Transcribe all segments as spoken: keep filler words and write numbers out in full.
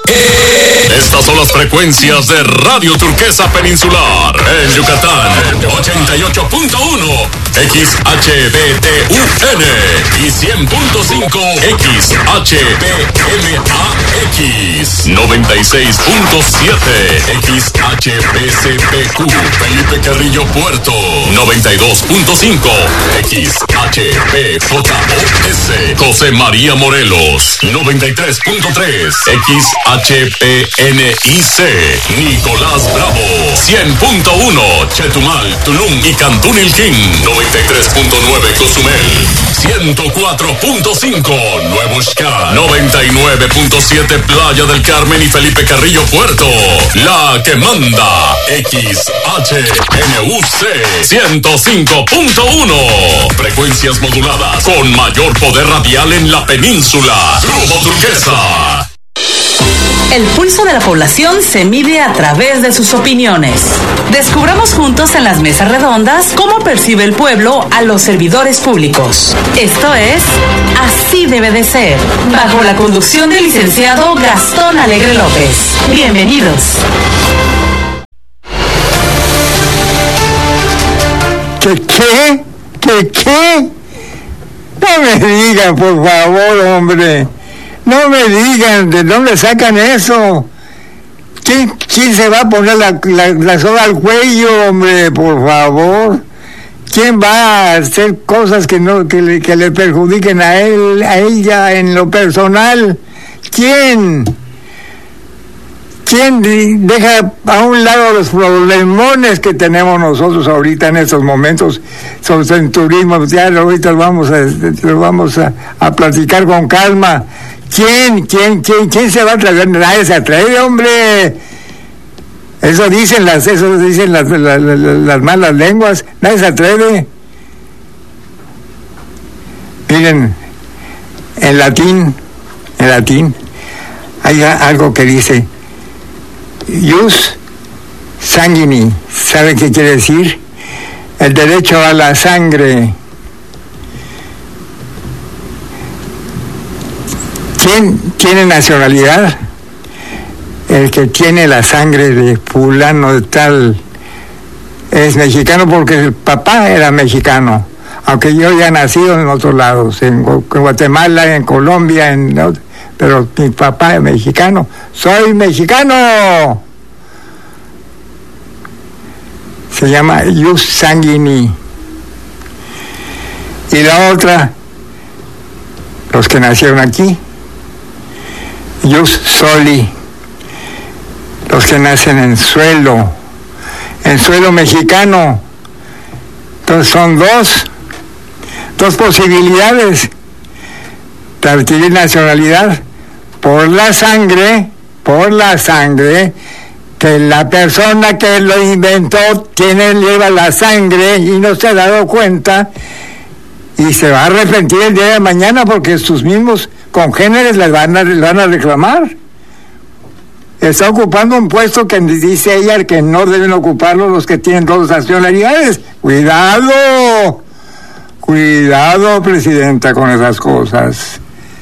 Estas son las frecuencias de Radio Turquesa Peninsular en Yucatán, ochenta y ocho punto uno X H B T U N y cien punto cinco X H B M A X, noventa y seis punto siete X H B C P Q Felipe Carrillo Puerto, noventa y dos punto cinco X H B J O S José María Morelos, noventa y tres punto tres X H P N I C Nicolás Bravo, cien punto uno Chetumal, Tulum y Cantún Ilquín, noventa y tres punto nueve Cozumel, ciento cuatro punto cinco Nuevo Xcar, noventa y nueve punto siete Playa del Carmen y Felipe Carrillo Puerto, la que manda X H N U C, ciento cinco punto uno frecuencias moduladas con mayor poder radial en la península. Grupo Turquesa. El pulso de la población se mide a través de sus opiniones. Descubramos juntos en las mesas redondas cómo percibe el pueblo a los servidores públicos. Esto es Así Debe de Ser, bajo la conducción del licenciado Gastón Alegre López. Bienvenidos. ¿Qué qué? ¿Qué qué? No me digan, por favor, hombre. No me digan, ¿de dónde sacan eso? ¿Quién, quién se va a poner la, la, la soga al cuello, hombre, por favor? ¿Quién va a hacer cosas que no que le, que le perjudiquen a él, a ella en lo personal? ¿Quién? ¿Quién deja a un lado los problemones que tenemos nosotros ahorita en estos momentos sobre el turismo? Ya ahorita lo vamos a, lo vamos a, a platicar con calma. ¿Quién, quién, quién, quién se va a atrever? Nadie se atreve, hombre. Eso dicen las, eso dicen las, las, las, las malas lenguas. Nadie se atreve. Miren, en latín, en latín, hay algo que dice ius sanguini. ¿Saben qué quiere decir? El derecho a la sangre. ¿Quién tiene nacionalidad? El que tiene la sangre de fulano de tal es mexicano porque el papá era mexicano, aunque yo ya he nacido en otros lados, en Guatemala, en Colombia, en, pero mi papá es mexicano. ¡Soy mexicano! Se llama ius sanguini. Y la otra, los que nacieron aquí, ius soli, los que nacen en suelo, en suelo mexicano. Entonces son dos, dos posibilidades de adquirir nacionalidad por la sangre, por la sangre, que la persona que lo inventó tiene, lleva la sangre y no se ha dado cuenta y se va a arrepentir el día de mañana porque sus mismos congéneres les van a, les van a reclamar. Está ocupando un puesto que dice ella que no deben ocuparlo los que tienen dos nacionalidades. Cuidado, cuidado, presidenta, con esas cosas.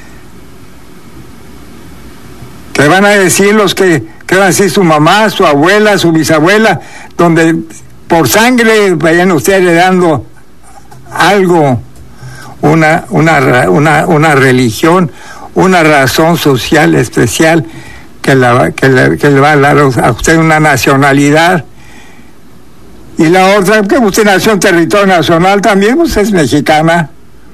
¿Qué van a decir los que, qué van a decir su mamá, su abuela, su bisabuela, donde por sangre vayan ustedes heredando algo? Una, una, una, una religión, una razón social especial que, la, que, le, que le va a dar a usted una nacionalidad. Y la otra, que usted nació en territorio nacional también, pues es mexicana.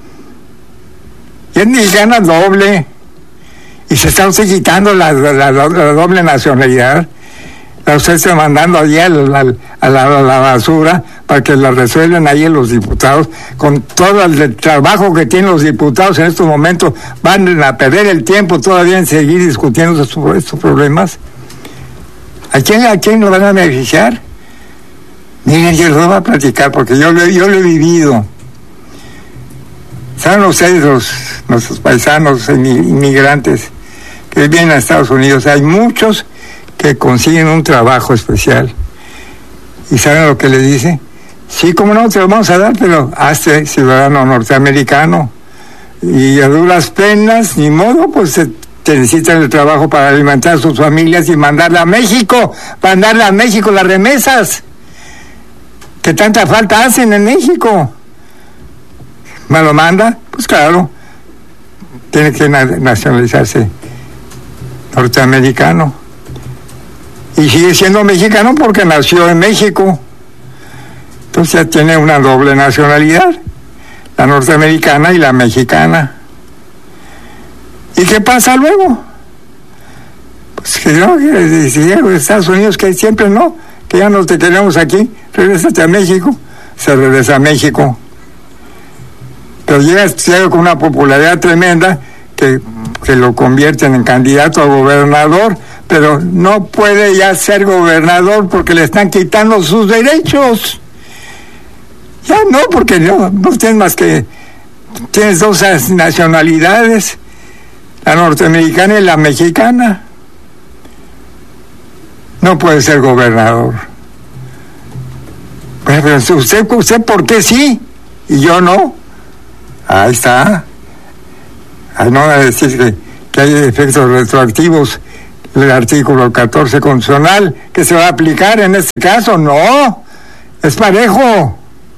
Y es mexicana doble. Y se está usted quitando la, la, la, la doble nacionalidad. La usted está mandando allí a la, a, la, a la basura para que la resuelvan ahí los diputados. Con todo el trabajo que tienen los diputados en estos momentos, van a perder el tiempo todavía en seguir discutiendo estos, estos problemas. ¿A quién, a quién lo van a beneficiar? Miren, yo lo voy a platicar porque yo lo, yo lo he vivido. ¿Saben ustedes, los, nuestros paisanos inmigrantes que vienen a Estados Unidos? Hay muchos que consiguen un trabajo especial. ¿Y saben lo que le dice? Sí, como no, te lo vamos a dar, pero hazte ciudadano norteamericano. Y a duras penas, ni modo, pues te que necesitan el trabajo para alimentar a sus familias y mandarla a México, mandarla a México las remesas que tanta falta hacen en México. ¿Me lo manda? Pues claro, tiene que na- nacionalizarse norteamericano. Y sigue siendo mexicano porque nació en México. Entonces ya tiene una doble nacionalidad, la norteamericana y la mexicana. ¿Y qué pasa luego? Pues que no, que si llego a Estados Unidos, que siempre no, que ya no te queremos aquí, regrésate a México. Se regresa a México. Pero llega, llega con una popularidad tremenda que, que lo convierten en candidato a gobernador, pero no puede ya ser gobernador porque le están quitando sus derechos. Ya no, porque no, no tienes más que, tienes dos nacionalidades, la norteamericana y la mexicana. No puede ser gobernador. Pero usted, usted ¿por qué sí? Y yo no. Ahí está. Ahí no va a decir que, que hay efectos retroactivos del artículo catorce constitucional que se va a aplicar en este caso. No, es parejo.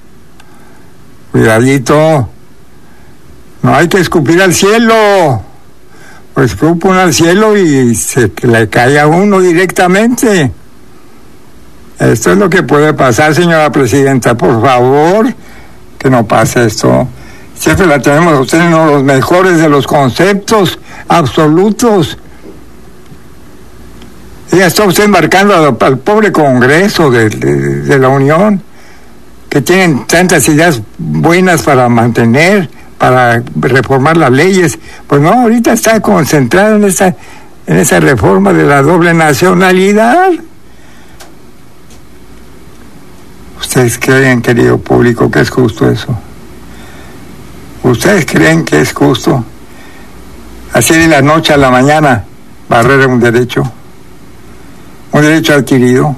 Cuidadito. No hay que escupir al cielo. Pues escupen al cielo y se le cae a uno directamente. Esto es lo que puede pasar, señora presidenta. Por favor, que no pase esto. Siempre la tenemos a usted en uno de los mejores de los conceptos absolutos. Ya está usted embarcando al, al pobre Congreso de, de, de la Unión, que tienen tantas ideas buenas para mantener, para reformar las leyes. Pues no, ahorita está concentrado en esa, en esa reforma de la doble nacionalidad. ¿Ustedes creen, querido público, que es justo eso? ¿Ustedes creen que es justo así de la noche a la mañana barrer un derecho? Un derecho adquirido.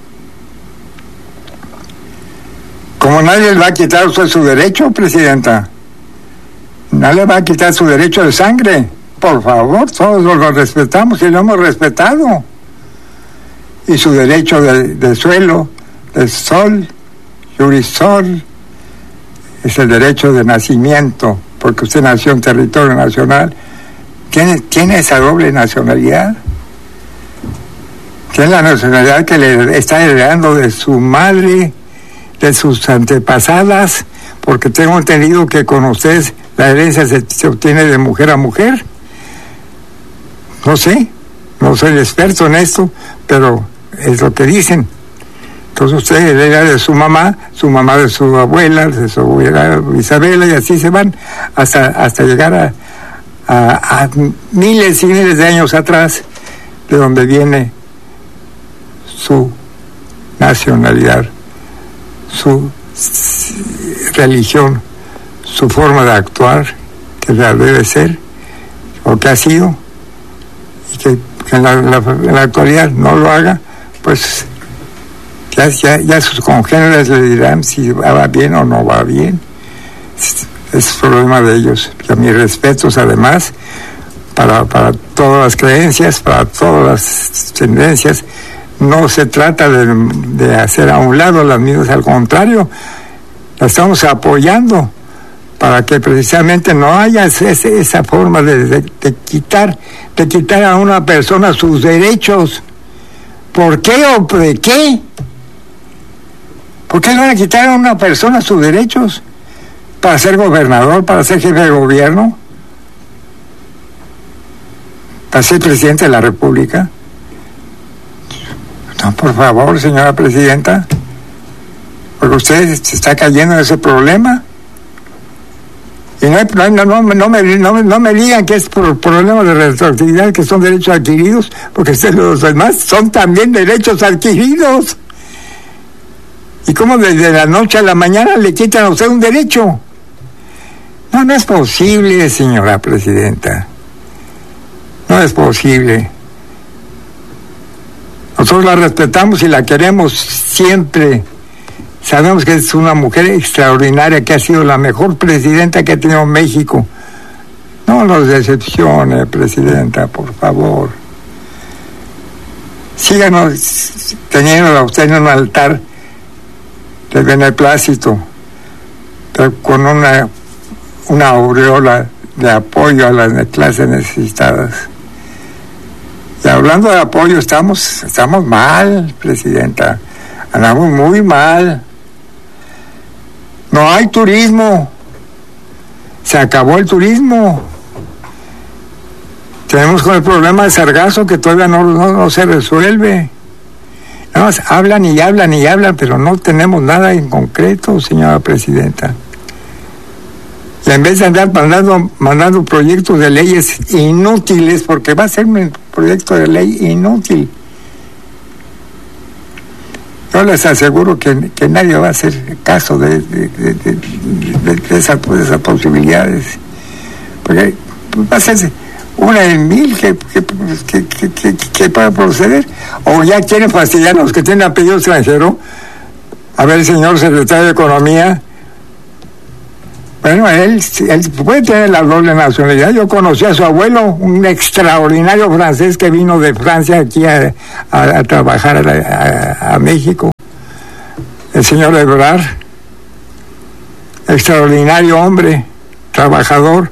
Como nadie le va a quitar a usted su derecho, presidenta. Nadie le va a quitar su derecho de sangre. Por favor, todos lo respetamos y lo hemos respetado. Y su derecho de, de suelo, de sol, jurisol, es el derecho de nacimiento, porque usted nació en territorio nacional. Tiene, tiene esa doble nacionalidad. Tiene la nacionalidad que le está heredando de su madre, de sus antepasadas, porque tengo entendido que con ustedes la herencia se, se obtiene de mujer a mujer. No sé, no soy experto en esto, pero es lo que dicen. Entonces usted hereda de su mamá, su mamá de su abuela, de su abuela Isabela, y así se van hasta, hasta llegar a, a, a miles y miles de años atrás, de donde viene su nacionalidad, su religión, su forma de actuar, que la debe ser, o que ha sido, y que, que en, la, la, en la actualidad no lo haga, pues ya, ya, ya sus congéneres le dirán si va bien o no va bien. Es, es problema de ellos. Y a mis respetos, además, para, para todas las creencias, para todas las tendencias. No se trata de, de hacer a un lado las mismas, al contrario, la estamos apoyando para que precisamente no haya ese, esa forma de, de, de quitar, de quitar a una persona sus derechos. ¿Por qué o de qué? ¿Por qué le van a quitar a una persona sus derechos? ¿Para ser gobernador, para ser jefe de gobierno? ¿Para ser presidente de la República? No, por favor, señora presidenta, porque usted se está cayendo en ese problema. Y no, hay, no, no, no, me, no, no me digan que es por problemas de retroactividad, que son derechos adquiridos, porque ustedes los demás son también derechos adquiridos. ¿Y cómo desde la noche a la mañana le quitan a usted un derecho? No, no es posible, señora presidenta. No es posible. Nosotros la respetamos y la queremos siempre. Sabemos que es una mujer extraordinaria, que ha sido la mejor presidenta que ha tenido México No nos decepcione, Presidenta, por favor. Síganos teniendo a usted en un altar de beneplácito, pero con una, una aureola de apoyo a las clases necesitadas. Y hablando de apoyo, estamos, estamos mal, Presidenta. Andamos muy mal. No hay turismo. Se acabó el turismo. Tenemos con el problema de sargazo que todavía no, no, no se resuelve. Nada más hablan y hablan y hablan, pero no tenemos nada en concreto, señora Presidenta. Y en vez de andar mandando, mandando proyectos de leyes inútiles, porque va a ser un proyecto de ley inútil. Yo les aseguro que, que nadie va a hacer caso de, de, de, de, de, de, esa, de esas posibilidades. Porque va a ser una en mil que, que, que, que, que, que pueda proceder. O ya quieren fastidiar a los que tienen apellido extranjero. A ver, señor secretario de Economía. Bueno, él, él puede tener la doble nacionalidad. Yo conocí a su abuelo, un extraordinario francés que vino de Francia aquí a, a, a trabajar a, a, a México. El señor Ebrard, extraordinario hombre, trabajador.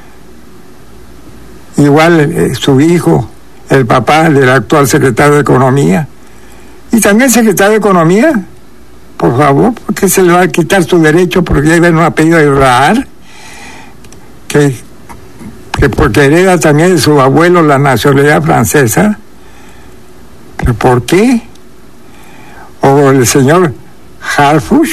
Igual eh, su hijo, el papá del actual secretario de Economía. Y también secretario de Economía. Por favor, ¿por qué se le va a quitar su derecho porque lleva un apellido de Ebrard? Que, que porque hereda también de su abuelo la nacionalidad francesa. ¿Pero por qué? O el señor Harfuch,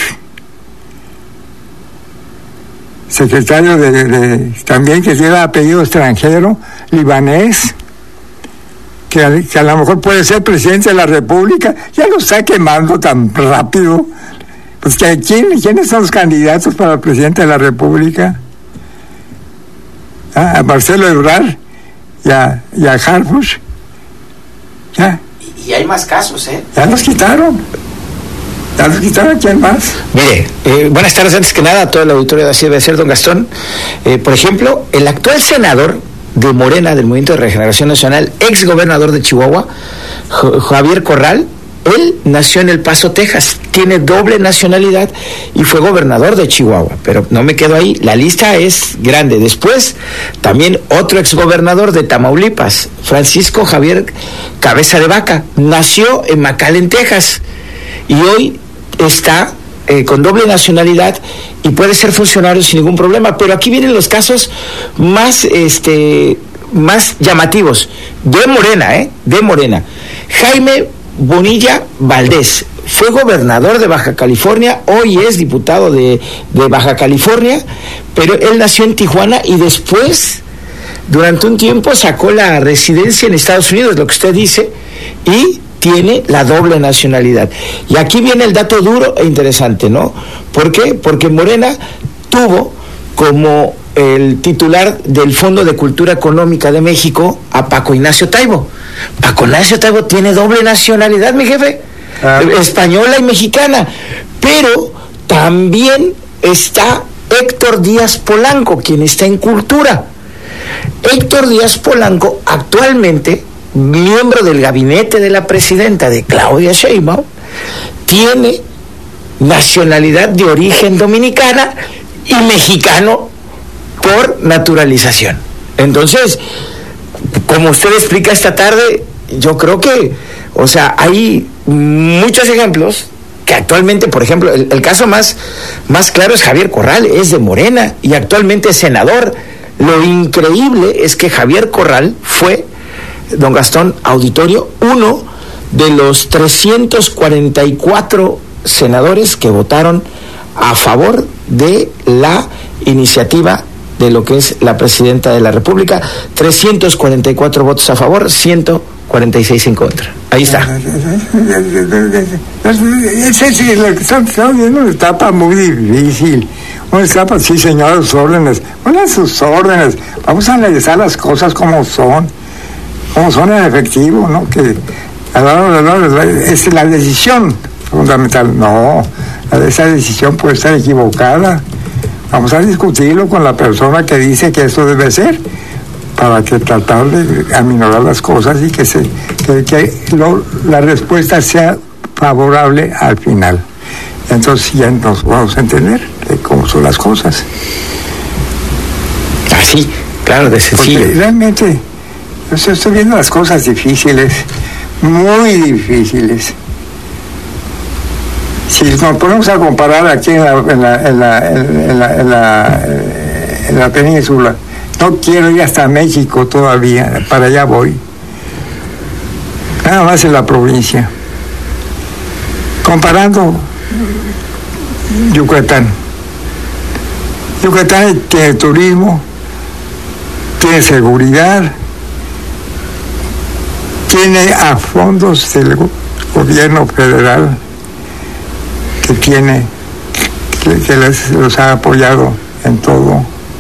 secretario de, de también que lleva apellido extranjero, libanés, que a, que a lo mejor puede ser presidente de la República. Ya lo está quemando tan rápido. Pues que ¿quién, ¿quiénes son los candidatos para presidente de la República? ¿Ah? A Marcelo Ebrard y a, y a Harfuch. Ya. Y, y hay más casos, ¿eh? Ya los quitaron. Ya los quitaron. ¿Quién más? Mire, eh, buenas tardes antes que nada a todo el auditorio de Así debe ser, don Gastón. Eh, por ejemplo, el actual senador de Morena, del Movimiento de Regeneración Nacional, ex gobernador de Chihuahua, Javier Corral, él nació en El Paso, Texas, tiene doble nacionalidad y fue gobernador de Chihuahua, pero no me quedo ahí, la lista es grande. Después, también otro exgobernador de Tamaulipas, Francisco Javier Cabeza de Vaca, nació en McAllen, Texas, y hoy está eh, con doble nacionalidad y puede ser funcionario sin ningún problema. Pero aquí vienen los casos más, este, más llamativos, de Morena, ¿eh? De Morena. Jaime Bonilla Valdés fue gobernador de Baja California, hoy es diputado de, de Baja California, pero él nació en Tijuana y después, durante un tiempo, sacó la residencia en Estados Unidos, lo que usted dice, y tiene la doble nacionalidad. Y aquí viene el dato duro e interesante, ¿no? ¿Por qué? Porque Morena tuvo como el titular del Fondo de Cultura Económica de México a Paco Ignacio Taibo. Paco Ignacio Taibo tiene doble nacionalidad, mi jefe, ah. española y mexicana, pero también está Héctor Díaz Polanco, quien está en Cultura. Héctor Díaz Polanco, actualmente miembro del gabinete de la presidenta de Claudia Sheinbaum, tiene nacionalidad de origen dominicana y mexicano por naturalización. Entonces, como usted explica esta tarde, yo creo que, o sea, hay muchos ejemplos que actualmente, por ejemplo, el, el caso más, más claro es Javier Corral, es de Morena y actualmente es senador. Lo increíble es que Javier Corral fue, don Gastón, auditorio, uno de los trescientos cuarenta y cuatro senadores que votaron a favor de la iniciativa de lo que es la presidenta de la República. Trescientos cuarenta y cuatro votos a favor, ciento cuarenta y seis en contra. Ahí está. Ese sí, lo que estamos viendo una etapa muy difícil. Una etapa, sí, señor, sus órdenes. Bueno, sus órdenes. Vamos a analizar las cosas como son. Como son en efectivo, ¿no? Que a la hora, a la hora, es la decisión fundamental. No, esa decisión puede estar equivocada. Vamos a discutirlo con la persona que dice que esto debe ser, para que tratar de aminorar las cosas y que se que, que lo, la respuesta sea favorable al final. Entonces ya nos vamos a entender de cómo son las cosas. Así, claro, de sencillo. Porque realmente yo estoy viendo las cosas difíciles, muy difíciles. Si nos ponemos a comparar aquí en la, en la, en la, en la, en la, en la península, no quiero ir hasta México todavía, para allá voy. Nada más en la provincia. Comparando Yucatán. Yucatán tiene turismo, tiene seguridad, tiene a fondos del gobierno federal que tiene, que, que les, los ha apoyado en todo.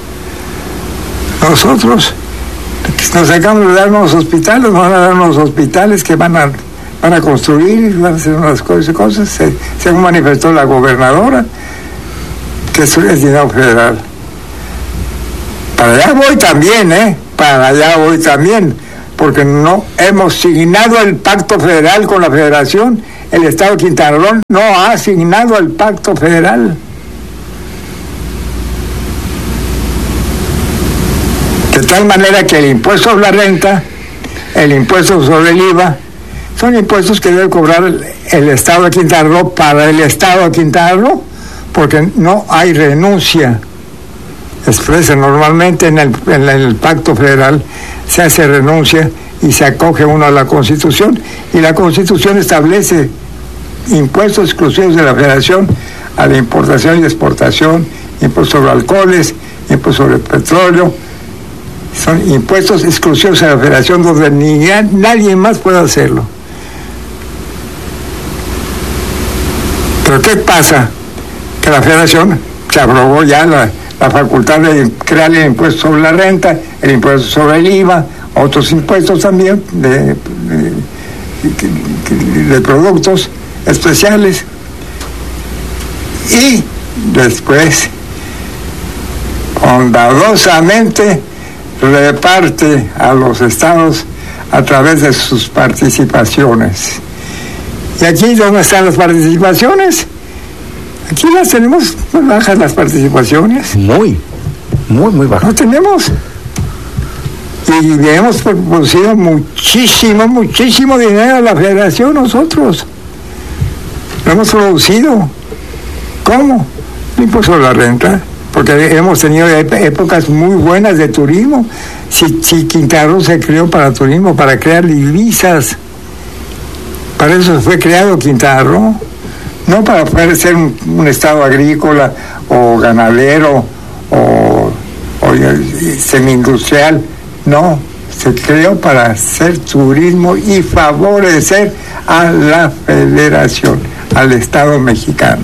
Nosotros nos acabamos de dar unos hospitales, nos van a dar unos hospitales que van a, van a construir, van a hacer unas cosas, cosas se, según manifestó la gobernadora, que eso es dinero federal. Para allá voy también, ¿eh? Para allá voy también, porque no hemos signado el pacto federal con la federación. El Estado de Quintana Roo no ha signado el pacto federal. De tal manera que el impuesto sobre la renta, el impuesto sobre el I V A, son impuestos que debe cobrar el, el Estado de Quintana Roo para el Estado de Quintana Roo, porque no hay renuncia expresa. Normalmente en el, en el pacto federal se hace renuncia y se acoge uno a la Constitución, y la Constitución establece impuestos exclusivos de la Federación a la importación y exportación, impuestos sobre alcoholes, impuestos sobre petróleo. Son impuestos exclusivos a la Federación, donde ni nadie más puede hacerlo. Pero ¿qué pasa? Que la Federación se abrogó ya la, la facultad de crear el impuesto sobre la renta, el impuesto sobre el I V A, otros impuestos también de, de, de, de productos especiales. Y después, bondadosamente, reparte a los estados a través de sus participaciones. ¿Y aquí dónde están las participaciones? Aquí las tenemos muy bajas, las participaciones. Muy, muy, muy bajas. No tenemos. Y hemos producido muchísimo, muchísimo dinero a la federación nosotros. Lo hemos producido. ¿Cómo? El impuesto sobre la renta. Porque hemos tenido épocas muy buenas de turismo. Si, si Quintana Roo se creó para turismo, para crear divisas, para eso fue creado Quintana Roo, no para poder ser un, un estado agrícola o ganadero o, o semi-industrial. No, se creó para hacer turismo y favorecer a la federación, al Estado mexicano.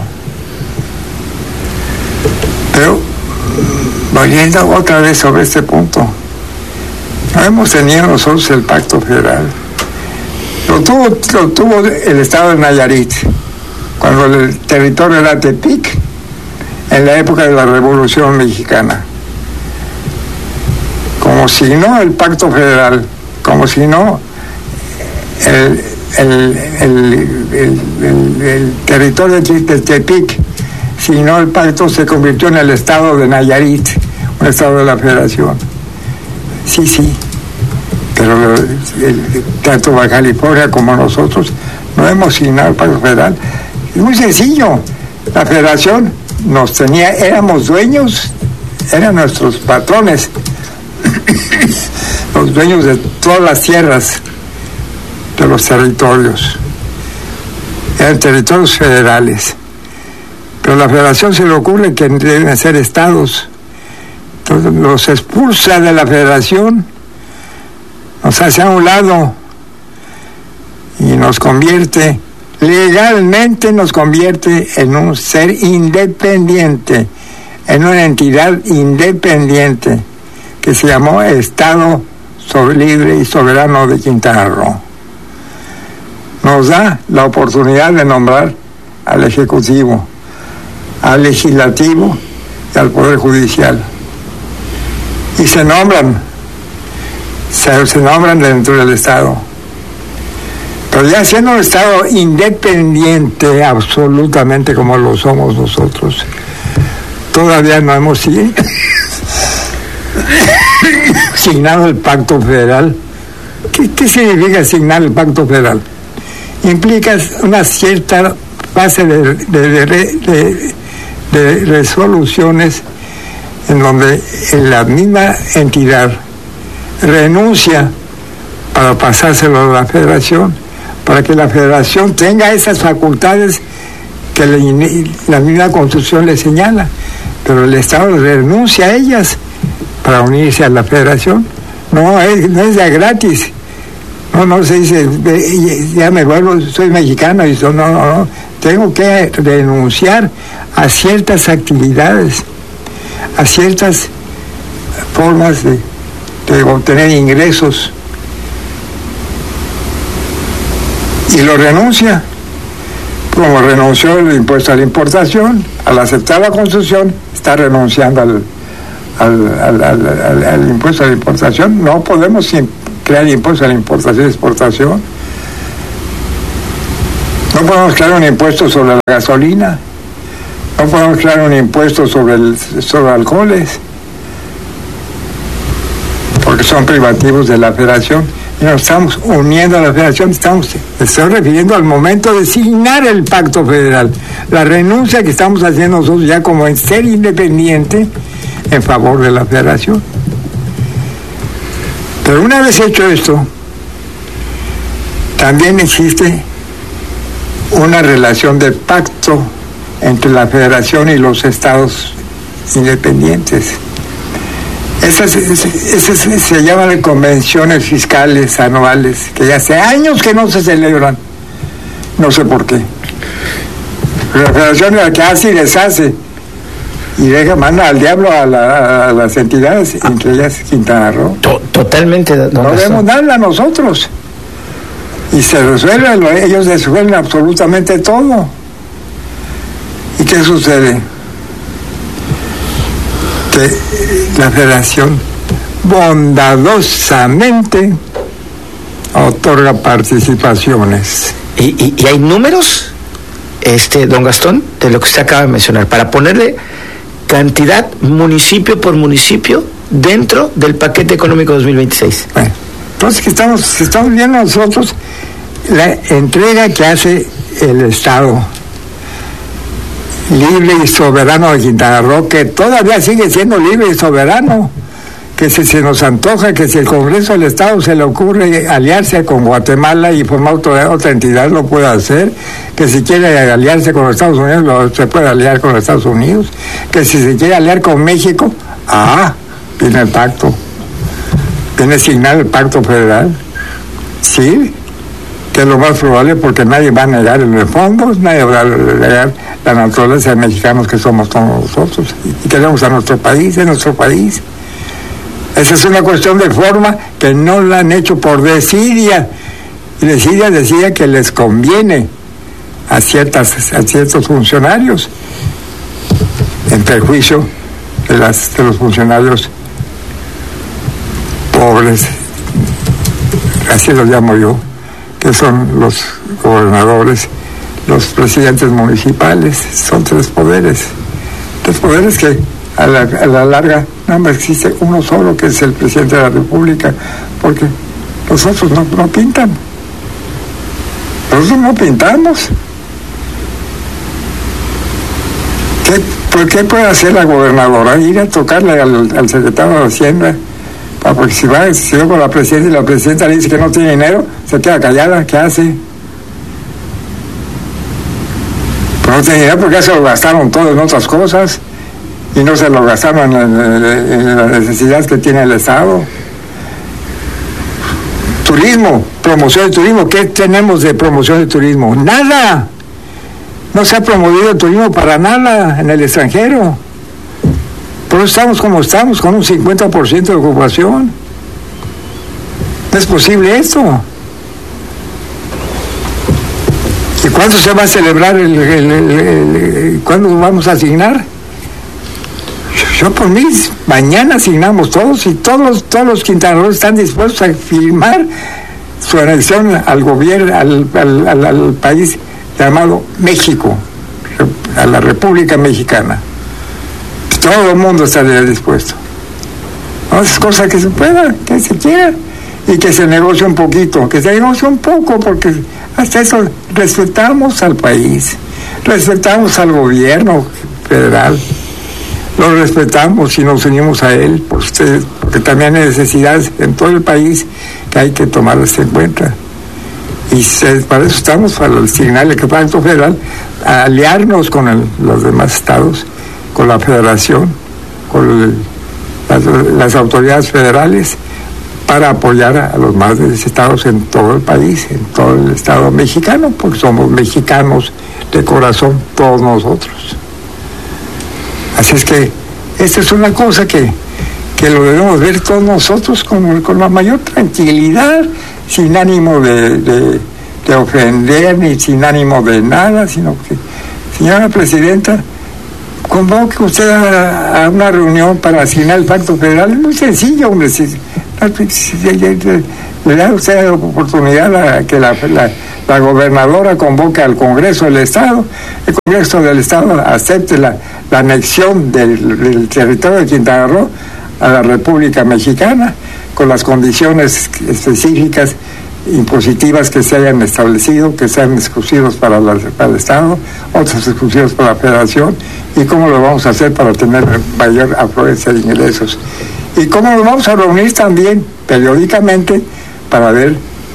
Pero, volviendo otra vez sobre este punto, no hemos tenido nosotros el pacto federal. Lo tuvo, lo tuvo el estado de Nayarit, cuando el territorio era Tepic, en la época de la Revolución Mexicana. Como signó el pacto federal, como signó el, el, el, el, el, el territorio de Tepic, signó el pacto, se convirtió en el estado de Nayarit, un estado de la federación. Sí, sí, pero el, el, tanto Baja California como nosotros no hemos signado el pacto federal. Es muy sencillo, la federación nos tenía, éramos dueños, eran nuestros patrones, los dueños de todas las tierras de los territorios, eran territorios federales. Pero a la federación se le ocurre que deben ser estados. Entonces los expulsa de la federación, nos hace a un lado y nos convierte, legalmente nos convierte en un ser independiente, en una entidad independiente que se llamó Estado Libre y Soberano de Quintana Roo. Nos da la oportunidad de nombrar al Ejecutivo, al Legislativo y al Poder Judicial. Y se nombran, se, se nombran dentro del Estado. Pero ya siendo un Estado independiente, absolutamente como lo somos nosotros, todavía no hemos signado el Pacto Federal. ¿Qué, qué significa signar el Pacto Federal? Implica una cierta fase de, de, de, de, de resoluciones en donde la misma entidad renuncia para pasárselo a la Federación, para que la Federación tenga esas facultades que la, la misma Constitución le señala, pero el Estado renuncia a ellas para unirse a la Federación. No es, no es de gratis. No, no se dice, ya me vuelvo, soy mexicano, y no, no, no, tengo que renunciar a ciertas actividades, a ciertas formas de, de obtener ingresos. Y lo renuncia, como renunció el impuesto a la importación. Al aceptar la Constitución, está renunciando al, al, al, al, al, al impuesto a la importación. No podemos crear impuesto a la importación y exportación. No podemos crear un impuesto sobre la gasolina. No podemos crear un impuesto sobre, el, sobre alcoholes, porque son privativos de la Federación. Y nos estamos uniendo a la Federación, estamos, estoy refiriendo al momento de signar el Pacto Federal, la renuncia que estamos haciendo nosotros ya como en ser independiente en favor de la Federación. Pero una vez hecho esto, también existe una relación de pacto entre la Federación y los estados independientes. Esas, esas se llaman convenciones fiscales anuales, que ya hace años que no se celebran. No sé por qué. La Federación es la que hace y deshace, y deja, manda al diablo a, la, a las entidades, ah. entre ellas Quintana Roo. Totalmente. No debemos darle a nosotros. Y se resuelve, ellos resuelven absolutamente todo. ¿Y qué sucede? Que la Federación bondadosamente otorga participaciones. ¿Y, y, y hay números, este don Gastón, de lo que usted acaba de mencionar, para ponerle cantidad municipio por municipio dentro del paquete económico dos mil veintiséis? Bueno, entonces que estamos, estamos viendo nosotros la entrega que hace el Estado libre y soberano de Quintana Roo, que todavía sigue siendo libre y soberano, que si se nos antoja, que si el Congreso del Estado se le ocurre aliarse con Guatemala y formar otra, otra entidad, lo puede hacer, que si quiere aliarse con los Estados Unidos, lo, se puede aliar con los Estados Unidos, que si se quiere aliar con México, ah, viene el pacto, viene a signar el Pacto Federal, sí, que es lo más probable, porque nadie va a negar el fondo, nadie va a negar la naturaleza de mexicanos que somos todos nosotros, y queremos a nuestro país, en nuestro país. Esa es una cuestión de forma que no la han hecho por desidia, y desidia decía que les conviene a, ciertas, a ciertos funcionarios, en perjuicio de, las, de los funcionarios pobres, así los llamo yo, que son los gobernadores, los presidentes municipales. Son tres poderes, tres poderes que a la, a la larga nada más existe uno solo, que es el presidente de la República, porque los otros no, no pintan, nosotros no pintamos. ¿Qué, ¿Por qué puede hacer la gobernadora? Ir a tocarle al, al secretario de Hacienda, porque si va, si va con la presidenta y la presidenta le dice que no tiene dinero, se queda callada. ¿Qué hace? Pues no tiene dinero porque ya se lo gastaron todo en otras cosas y no se lo gastaron en, en, en las necesidades que tiene el Estado. Turismo, promoción de turismo. ¿Qué tenemos de promoción de turismo? Nada. No se ha promovido el turismo para nada en el extranjero. Por eso estamos como estamos, con un cincuenta por ciento de ocupación. No es posible esto. ¿Y cuándo se va a celebrar? El, el, el, el, ¿Cuándo vamos a asignar? Yo por mí, mañana asignamos todos y todos, todos los quintanarroenses están dispuestos a firmar su anexión al gobierno, al, al, al, al país llamado México, a la República Mexicana. Todo el mundo estaría dispuesto. No, es cosa que se pueda, que se quiera, y que se negocie un poquito, que se negocie un poco, porque hasta eso respetamos al país, respetamos al gobierno federal, lo respetamos y nos unimos a él, por ustedes, porque también hay necesidades en todo el país que hay que tomarlas en cuenta. Y se, para eso estamos, para asignarle el Pacto Federal, a aliarnos con el, los demás estados, con la federación, con el, las, las autoridades federales, para apoyar a, a los más de diez estados en todo el país, en todo el estado mexicano, porque somos mexicanos de corazón todos nosotros. Así es que esta es una cosa que, que lo debemos ver todos nosotros con, con la mayor tranquilidad, sin ánimo de, de, de ofender ni sin ánimo de nada, sino que, señora presidenta, convoque usted a, a una reunión para asignar el Pacto Federal. Es muy sencillo, hombre. Si, si, le da usted la oportunidad a que la, la, la gobernadora convoque al Congreso del Estado, el Congreso del Estado acepte la, la anexión del, del territorio de Quintana Roo a la República Mexicana, con las condiciones específicas impositivas que se hayan establecido, que sean exclusivos para, la, para el Estado, otros exclusivos para la Federación, y cómo lo vamos a hacer para tener mayor afluencia de ingresos. Y cómo nos vamos a reunir también periódicamente para ver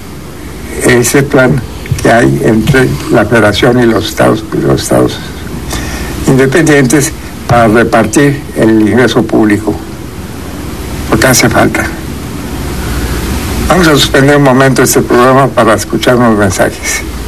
ese plan que hay entre la Federación y los estados, los estados independientes para repartir el ingreso público, porque hace falta. Vamos a suspender un momento este programa para escuchar unos mensajes.